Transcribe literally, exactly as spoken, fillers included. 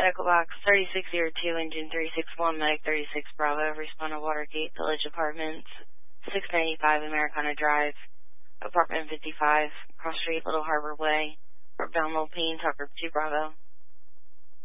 Medical Box thirty-six oh two, Engine three six one, Medic thirty-six Bravo, respond to Watergate Village Apartments, six ninety-five Americana Drive, Apartment fifty-five, Cross Street, Little Harbor Way, Northbound Lopine, Tucker two Bravo.